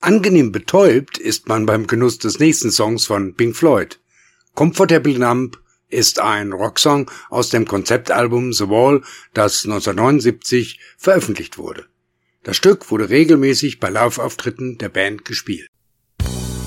Angenehm betäubt ist man beim Genuss des nächsten Songs von Pink Floyd. Comfortably Numb ist ein Rocksong aus dem Konzeptalbum The Wall, das 1979 veröffentlicht wurde. Das Stück wurde regelmäßig bei Live-Auftritten der Band gespielt.